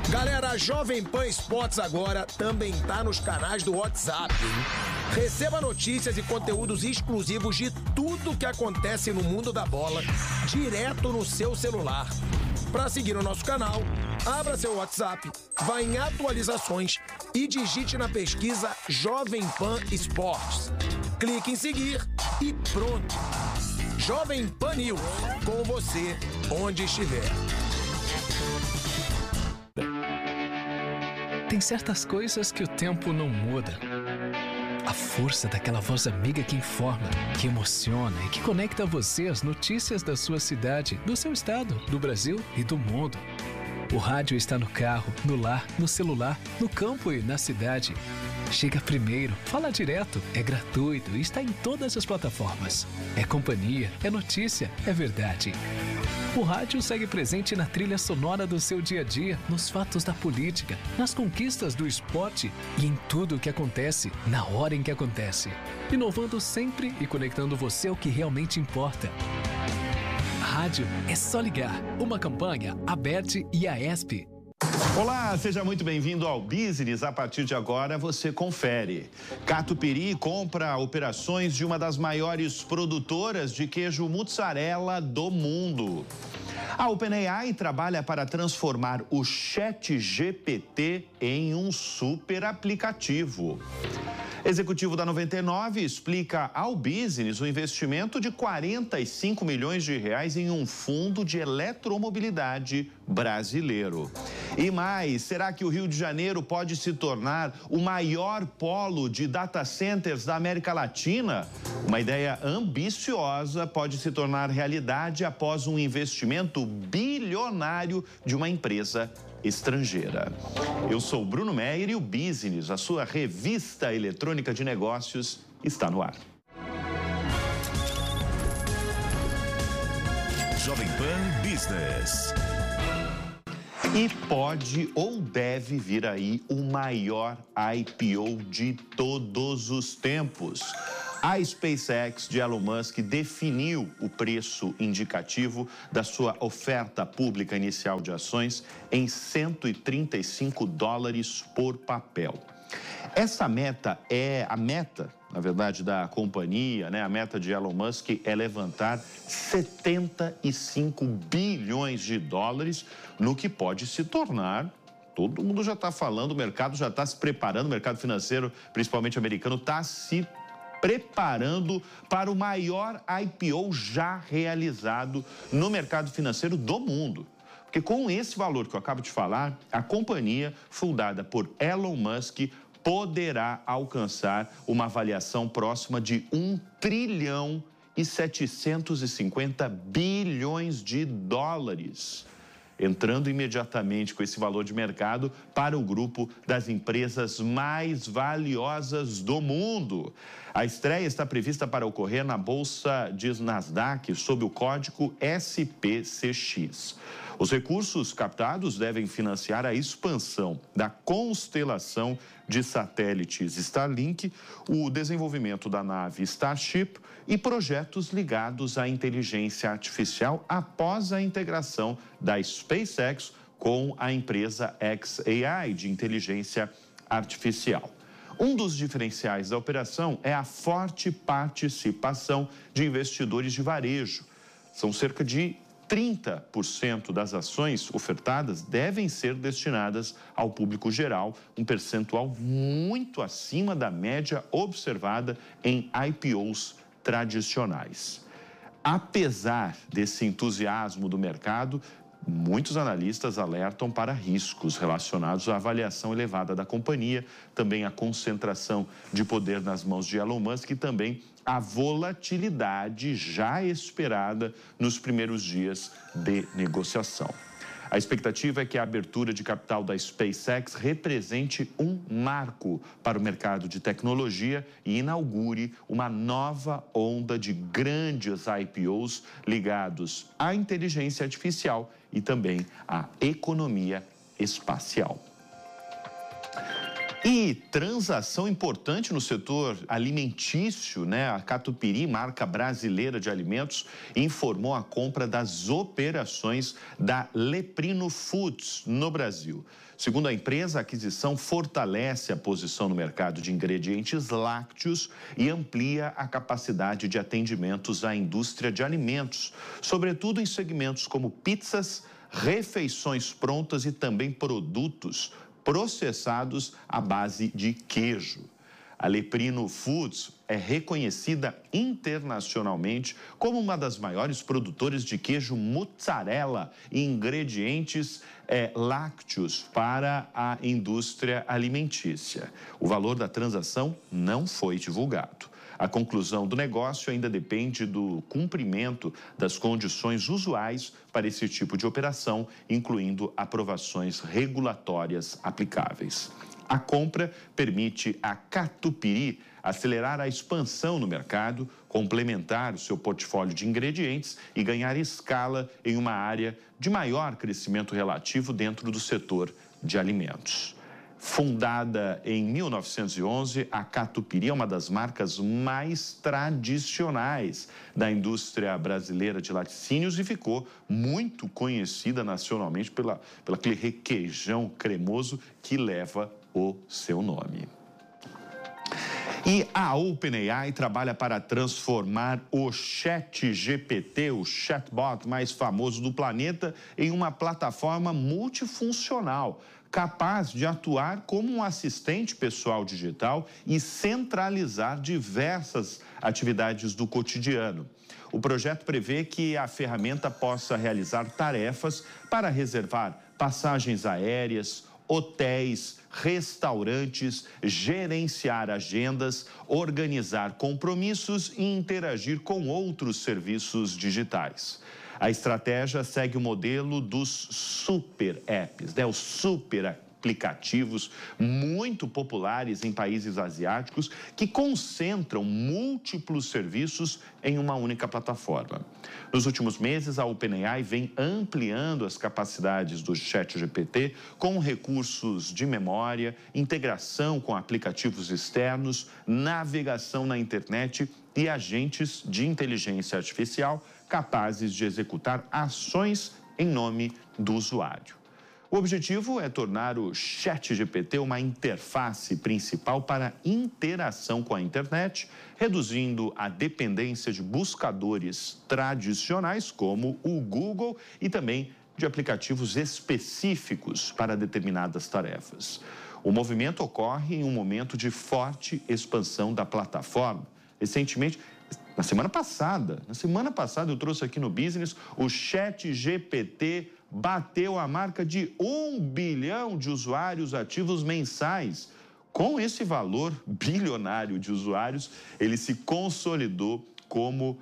Galera, a Jovem Pan Esportes agora também tá nos canais do WhatsApp, hein? Receba notícias e conteúdos exclusivos de tudo que acontece no mundo da bola, direto no seu celular. Para seguir o nosso canal, abra seu WhatsApp, vá em atualizações e digite na pesquisa Jovem Pan Esportes. Clique em seguir e pronto. Jovem Pan News, com você, onde estiver. Tem certas coisas que o tempo não muda. A força daquela voz amiga que informa, que emociona e que conecta você às notícias da sua cidade, do seu estado, do Brasil e do mundo. O rádio está no carro, no lar, no celular, no campo e na cidade. Chega primeiro, fala direto, é gratuito e está em todas as plataformas. É companhia, é notícia, é verdade. O rádio segue presente na trilha sonora do seu dia a dia, nos fatos da política, nas conquistas do esporte e em tudo o que acontece, na hora em que acontece. Inovando sempre e conectando você ao que realmente importa. Rádio é só ligar. Uma campanha Aberte e Aesp. Olá, seja muito bem-vindo ao Business. A partir de agora você confere. Catupiry compra operações de uma das maiores produtoras de queijo mussarela do mundo. A OpenAI trabalha para transformar o ChatGPT em um super aplicativo. Executivo da 99 explica ao Business o investimento de 45 milhões de reais em um fundo de eletromobilidade brasileiro. E mais, será que o Rio de Janeiro pode se tornar o maior polo de data centers da América Latina? Uma ideia ambiciosa pode se tornar realidade após um investimento bilionário de uma empresa estrangeira. Eu sou Bruno Meyer e o Business, a sua revista eletrônica de negócios, está no ar. Jovem Pan Business. E pode ou deve vir aí o maior IPO de todos os tempos. A SpaceX de Elon Musk definiu o preço indicativo da sua oferta pública inicial de ações em 135 dólares por papel. Essa meta é a meta, na verdade, da companhia, né? A meta de Elon Musk é levantar 75 bilhões de dólares, no que pode se tornar. Todo mundo já está falando, o mercado já está se preparando, o mercado financeiro, principalmente americano, está se preparando para o maior IPO já realizado no mercado financeiro do mundo. Porque com esse valor que eu acabo de falar, a companhia, fundada por Elon Musk, poderá alcançar uma avaliação próxima de 1 trilhão e 750 bilhões de dólares. Entrando imediatamente com esse valor de mercado para o grupo das empresas mais valiosas do mundo. A estreia está prevista para ocorrer na Bolsa de Nasdaq sob o código SPCX. Os recursos captados devem financiar a expansão da constelação de satélites Starlink, o desenvolvimento da nave Starship e projetos ligados à inteligência artificial após a integração da SpaceX com a empresa xAI de inteligência artificial. Um dos diferenciais da operação é a forte participação de investidores de varejo. São cerca de 30% das ações ofertadas devem ser destinadas ao público geral, um percentual muito acima da média observada em IPOs tradicionais. Apesar desse entusiasmo do mercado, muitos analistas alertam para riscos relacionados à avaliação elevada da companhia, também a concentração de poder nas mãos de Elon Musk e também a volatilidade já esperada nos primeiros dias de negociação. A expectativa é que a abertura de capital da SpaceX represente um marco para o mercado de tecnologia e inaugure uma nova onda de grandes IPOs ligados à inteligência artificial e também à economia espacial. E transação importante no setor alimentício, né? A Catupiry, marca brasileira de alimentos, informou a compra das operações da Leprino Foods no Brasil. Segundo a empresa, a aquisição fortalece a posição no mercado de ingredientes lácteos e amplia a capacidade de atendimentos à indústria de alimentos, sobretudo em segmentos como pizzas, refeições prontas e também produtos processados à base de queijo. A Leprino Foods é reconhecida internacionalmente como uma das maiores produtoras de queijo mozzarella e ingredientes lácteos para a indústria alimentícia. O valor da transação não foi divulgado. A conclusão do negócio ainda depende do cumprimento das condições usuais para esse tipo de operação, incluindo aprovações regulatórias aplicáveis. A compra permite à Catupiry acelerar a expansão no mercado, complementar o seu portfólio de ingredientes e ganhar escala em uma área de maior crescimento relativo dentro do setor de alimentos. Fundada em 1911, a Catupiry é uma das marcas mais tradicionais da indústria brasileira de laticínios e ficou muito conhecida nacionalmente pelo aquele requeijão cremoso que leva o seu nome. E a OpenAI trabalha para transformar o ChatGPT, o chatbot mais famoso do planeta, em uma plataforma multifuncional, capaz de atuar como um assistente pessoal digital e centralizar diversas atividades do cotidiano. O projeto prevê que a ferramenta possa realizar tarefas para reservar passagens aéreas, hotéis, restaurantes, gerenciar agendas, organizar compromissos e interagir com outros serviços digitais. A estratégia segue o modelo dos super apps, né? Os super aplicativos muito populares em países asiáticos que concentram múltiplos serviços em uma única plataforma. Nos últimos meses, a OpenAI vem ampliando as capacidades do ChatGPT com recursos de memória, integração com aplicativos externos, navegação na internet e agentes de inteligência artificial capazes de executar ações em nome do usuário. O objetivo é tornar o ChatGPT uma interface principal para interação com a internet, reduzindo a dependência de buscadores tradicionais como o Google e também de aplicativos específicos para determinadas tarefas. O movimento ocorre em um momento de forte expansão da plataforma. Recentemente, na semana passada eu trouxe aqui no Business, o ChatGPT bateu a marca de 1 bilhão de usuários ativos mensais. Com esse valor bilionário de usuários, ele se consolidou como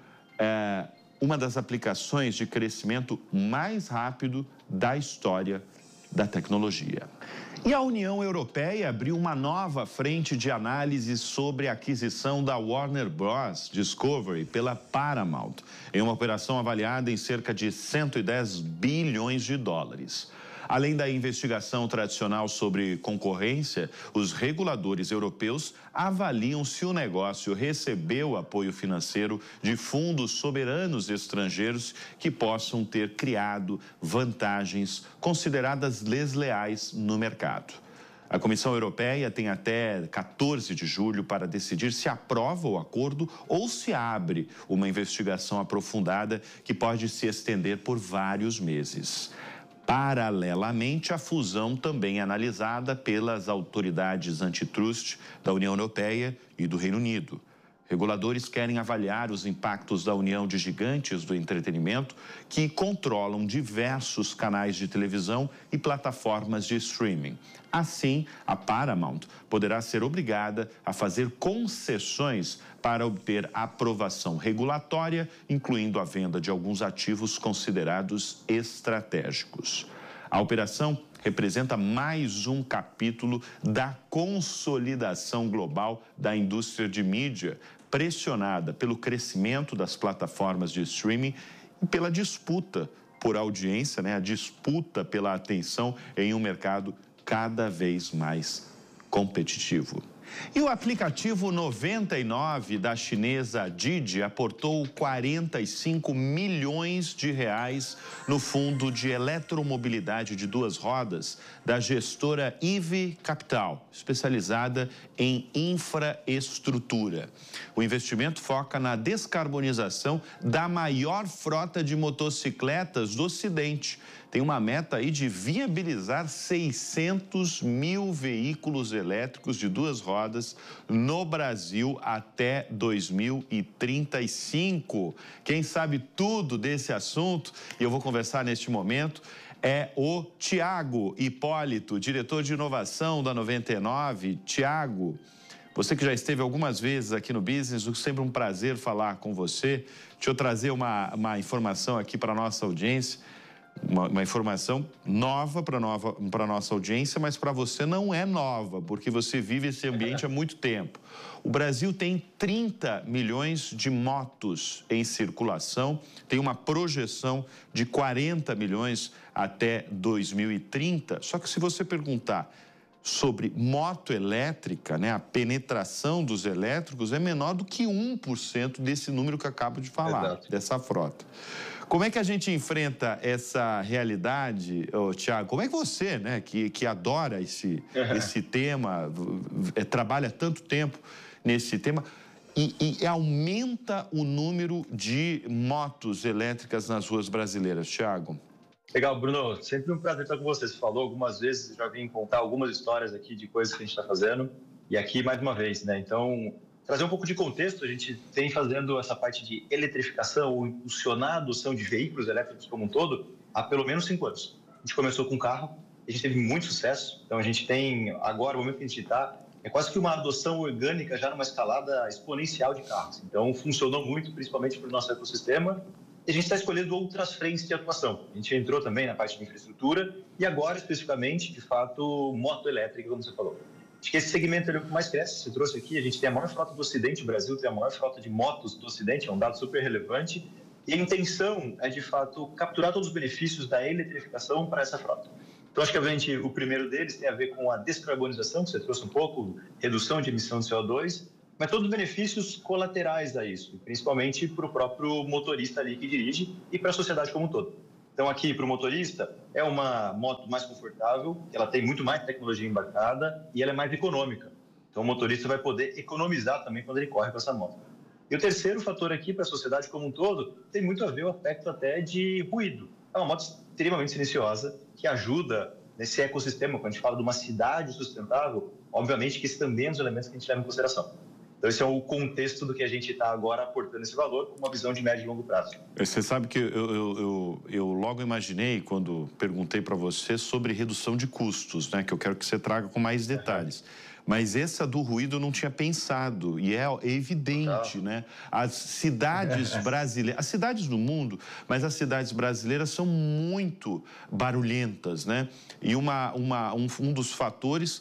uma das aplicações de crescimento mais rápido da história da tecnologia. E a União Europeia abriu uma nova frente de análise sobre a aquisição da Warner Bros. Discovery pela Paramount, em uma operação avaliada em cerca de 110 bilhões de dólares. Além da investigação tradicional sobre concorrência, os reguladores europeus avaliam se o negócio recebeu apoio financeiro de fundos soberanos estrangeiros que possam ter criado vantagens consideradas desleais no mercado. A Comissão Europeia tem até 14 de julho para decidir se aprova o acordo ou se abre uma investigação aprofundada que pode se estender por vários meses. Paralelamente, a fusão também é analisada pelas autoridades antitrust da União Europeia e do Reino Unido. Reguladores querem avaliar os impactos da união de gigantes do entretenimento que controlam diversos canais de televisão e plataformas de streaming. Assim, a Paramount poderá ser obrigada a fazer concessões para obter aprovação regulatória, incluindo a venda de alguns ativos considerados estratégicos. A operação representa mais um capítulo da consolidação global da indústria de mídia, pressionada pelo crescimento das plataformas de streaming e pela disputa por audiência, a disputa pela atenção em um mercado cada vez mais competitivo. E o aplicativo 99 da chinesa Didi aportou 45 milhões de reais no fundo de eletromobilidade de 2 rodas da gestora IV Capital, especializada em infraestrutura. O investimento foca na descarbonização da maior frota de motocicletas do Ocidente. Tem uma meta aí de viabilizar 600 mil veículos elétricos de 2 rodas no Brasil até 2035. Quem sabe tudo desse assunto, e eu vou conversar neste momento, é o Tiago Hipólito, diretor de inovação da 99. Tiago, você que já esteve algumas vezes aqui no Business, sempre um prazer falar com você. Deixa eu trazer uma informação aqui para a nossa audiência. Uma informação nova para a nossa audiência, mas para você não é nova, porque você vive esse ambiente há muito tempo. O Brasil tem 30 milhões de motos em circulação, tem uma projeção de 40 milhões até 2030. Só que se você perguntar sobre moto elétrica, né, a penetração dos elétricos é menor do que 1% desse número que eu acabo de falar, Exato. Dessa frota. Como é que a gente enfrenta essa realidade, Tiago? Como é que você, né, que adora esse tema, trabalha tanto tempo nesse tema, e aumenta o número de motos elétricas nas ruas brasileiras, Tiago? Legal, Bruno. Sempre um prazer estar com você. Você falou algumas vezes, já vim contar algumas histórias aqui de coisas que a gente está fazendo. E aqui, mais uma vez, né? Então, trazer um pouco de contexto, a gente tem fazendo essa parte de eletrificação ou impulsionar a adoção de veículos elétricos como um todo há pelo menos 5 anos. A gente começou com carro, a gente teve muito sucesso. Então, a gente tem, agora, o momento que a gente está, é quase que uma adoção orgânica já numa escalada exponencial de carros. Então, funcionou muito, principalmente para o nosso ecossistema. E a gente está escolhendo outras frentes de atuação. A gente entrou também na parte de infraestrutura e agora, especificamente, de fato, moto elétrica, como você falou. Acho que esse segmento é o que mais cresce. Você trouxe aqui, a gente tem a maior frota do Ocidente, o Brasil tem a maior frota de motos do Ocidente, é um dado super relevante. E a intenção é, de fato, capturar todos os benefícios da eletrificação para essa frota. Então, acho que o primeiro deles tem a ver com a descarbonização, que você trouxe um pouco, redução de emissão de CO2, mas todos os benefícios colaterais a isso, principalmente para o próprio motorista ali que dirige e para a sociedade como um todo. Então, aqui, para o motorista, é uma moto mais confortável, ela tem muito mais tecnologia embarcada e ela é mais econômica. Então, o motorista vai poder economizar também quando ele corre com essa moto. E o terceiro fator aqui, para a sociedade como um todo, tem muito a ver o aspecto até de ruído. É uma moto extremamente silenciosa, que ajuda nesse ecossistema. Quando a gente fala de uma cidade sustentável, obviamente que esses também são os elementos que a gente leva em consideração. Então, esse é o contexto do que a gente está agora aportando esse valor com uma visão de médio e longo prazo. Você sabe que eu logo imaginei, quando perguntei para você, sobre redução de custos, né? Que eu quero que você traga com mais detalhes. Mas essa do ruído eu não tinha pensado, e é evidente, né? As cidades brasileiras, as cidades do mundo, mas as cidades brasileiras são muito barulhentas, né? E um dos fatores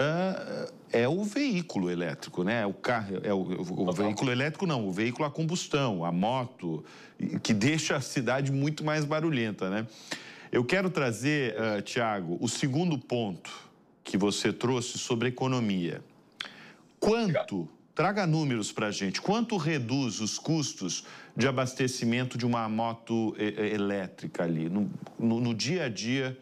é o veículo elétrico, né? O carro, o veículo elétrico não, o veículo a combustão, a moto, que deixa a cidade muito mais barulhenta, né? Eu quero trazer, Tiago, o segundo ponto que você trouxe sobre economia. Traga números para a gente, quanto reduz os custos de abastecimento de uma moto elétrica ali, no dia a dia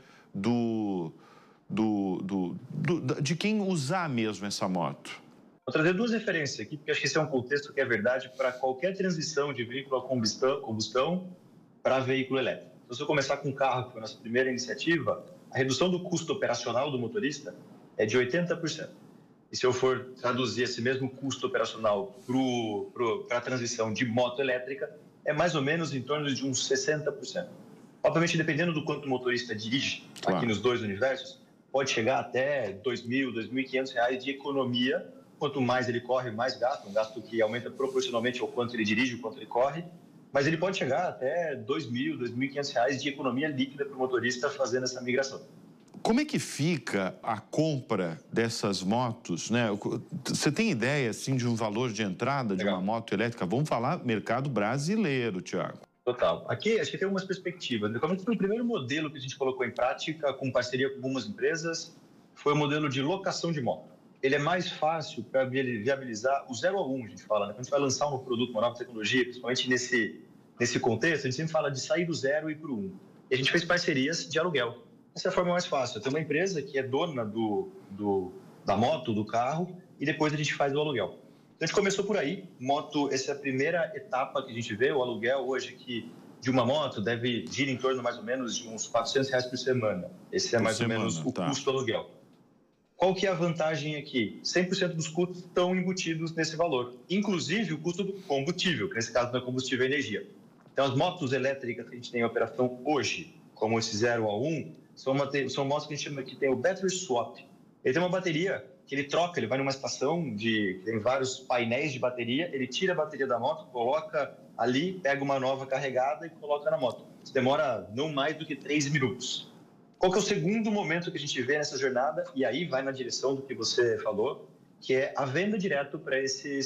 de quem usar mesmo essa moto? Vou trazer 2 referências aqui, porque acho que esse é um contexto que é verdade para qualquer transição de veículo a combustão para veículo elétrico. Então, se eu começar com o carro, que foi a nossa primeira iniciativa, a redução do custo operacional do motorista é de 80%. E se eu for traduzir esse mesmo custo operacional para a transição de moto elétrica, é mais ou menos em torno de uns 60%. Obviamente, dependendo do quanto o motorista dirige, aqui nos 2 universos, pode chegar até R$ 2.000, R$ 2.500 de economia. Quanto mais ele corre, mais gasto, um gasto que aumenta proporcionalmente ao quanto ele dirige, ao quanto ele corre. Mas ele pode chegar até R$ 2.000, R$ 2.500 de economia líquida para o motorista fazendo essa migração. Como é que fica a compra dessas motos, né? Você tem ideia, assim, de um valor de entrada de uma moto elétrica? Vamos falar mercado brasileiro, Tiago. Total. Aqui, acho que tem algumas perspectivas. O primeiro modelo que a gente colocou em prática, com parceria com algumas empresas, foi o modelo de locação de moto. ele é mais fácil para viabilizar o 0 a 1, a gente fala, né? Quando a gente vai lançar um novo produto, uma nova tecnologia, principalmente nesse contexto, a gente sempre fala de sair do 0 e ir para o 1. E a gente fez parcerias de aluguel. Essa é a forma mais fácil. Tem uma empresa que é dona da moto, do carro, e depois a gente faz o aluguel. Então, a gente começou por aí. Moto, essa é a primeira etapa que a gente vê. O aluguel hoje aqui de uma moto deve girar em torno mais ou menos de uns R$400 por semana. Esse é mais ou menos o custo do aluguel. Qual que é a vantagem aqui? 100% dos custos estão embutidos nesse valor, inclusive o custo do combustível, que nesse caso não é combustível, é energia. Então, as motos elétricas que a gente tem em operação hoje, como esse 0 a 1, são motos que a gente chama que tem o battery swap. Ele tem uma bateria que ele troca, ele vai numa estação que tem vários painéis de bateria, ele tira a bateria da moto, coloca ali, pega uma nova carregada e coloca na moto. Isso demora não mais do que 3 minutos. Qual que é o segundo momento que a gente vê nessa jornada? E aí vai na direção do que você falou, que é a venda direto para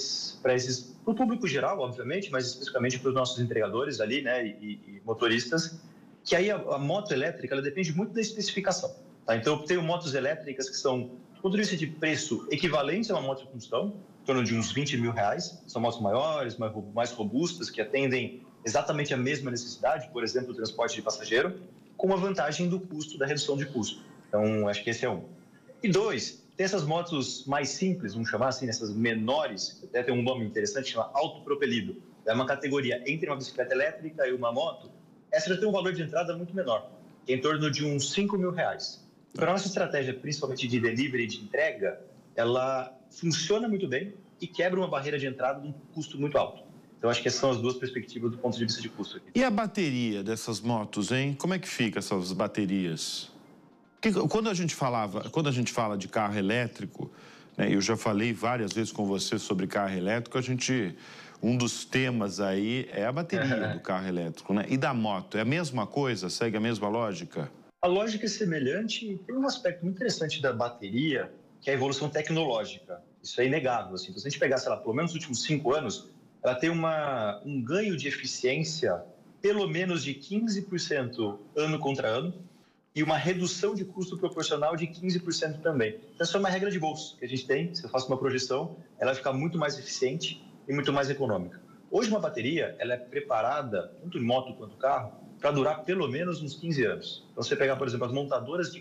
o público geral, obviamente, mas especificamente para os nossos entregadores ali, né, e motoristas, que aí a moto elétrica, ela depende muito da especificação. Tá? Então, eu tenho motos elétricas que são, do ponto de vista de preço, equivalentes a uma moto de combustão, em torno de uns R$20 mil. São motos maiores, mais robustas, que atendem exatamente a mesma necessidade, por exemplo, o transporte de passageiro, com a vantagem do custo, da redução de custo. Então, acho que esse é um. E 2, tem essas motos mais simples, vamos chamar assim, essas menores, até tem um nome interessante, chama autopropelido. É uma categoria entre uma bicicleta elétrica e uma moto. Essa já tem um valor de entrada muito menor, que é em torno de uns R$5 mil. Para a nossa estratégia, principalmente de delivery e de entrega, ela funciona muito bem e quebra uma barreira de entrada de um custo muito alto. Então, acho que essas são as duas perspectivas do ponto de vista de custo aqui. E a bateria dessas motos, hein? Como é que fica essas baterias? Porque quando a gente fala de carro elétrico, né, eu já falei várias vezes com você sobre carro elétrico, um dos temas aí é a bateria do carro elétrico, né? E da moto, é a mesma coisa? Segue a mesma lógica? A lógica é semelhante. Tem um aspecto muito interessante da bateria, que é a evolução tecnológica. Isso é inegável. Assim. Então, se a gente pegar, sei lá, pelo menos os últimos 5 anos, ela tem um ganho de eficiência pelo menos de 15% ano contra ano e uma redução de custo proporcional de 15% também. Então, essa é uma regra de bolsa que a gente tem. Se eu faço uma projeção, ela vai ficar muito mais eficiente e muito mais econômica. Hoje, uma bateria, ela é preparada, tanto em moto quanto carro, para durar pelo menos uns 15 anos. Então, você pegar, por exemplo, as montadoras de